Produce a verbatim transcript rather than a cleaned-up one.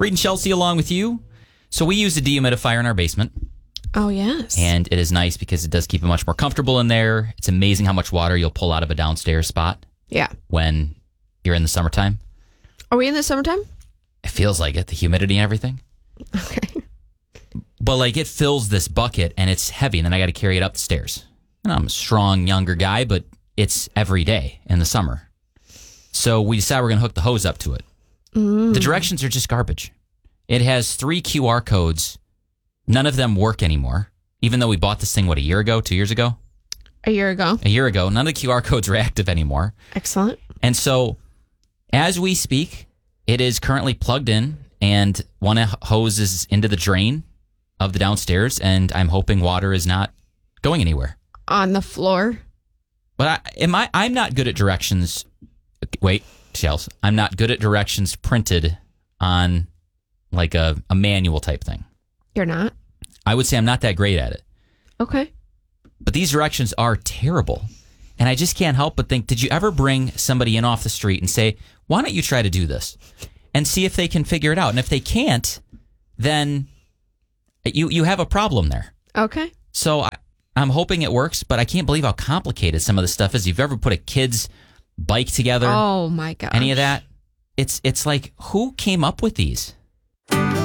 Reed and Chelsea along with you. So we use a dehumidifier in our basement. Oh, yes. And it is nice because it does keep it much more comfortable in there. It's amazing how much water you'll pull out of a downstairs spot. Yeah. When you're in the summertime. Are we in the summertime? It feels like it, the humidity and everything. Okay. But like it fills this bucket and it's heavy and then I got to carry it up the stairs. And I'm a strong, younger guy, but it's every day in the summer. So we decided we're going to hook the hose up to it. Mm. The directions are just garbage. It has three Q R codes. None of them work anymore. Even though we bought this thing, what, a year ago, two years ago? A year ago. A year ago. None of the Q R codes are active anymore. Excellent. And so as we speak, it is currently plugged in and one hose is into the drain of the downstairs, and I'm hoping water is not going anywhere. On the floor? But I, am I, I'm not good at directions. Wait, Chelsea. I'm not good at directions printed on like a, a manual type thing. You're not? I would say I'm not that great at it. Okay. But these directions are terrible. And I just can't help but think, did you ever bring somebody in off the street and say, why don't you try to do this? And see if they can figure it out. And if they can't, then you, you have a problem there. Okay. So I, I'm hoping it works, but I can't believe how complicated some of the stuff is. If you've ever put a kid's bike together. Oh, my gosh. Any of that? It's it's like, who came up with these?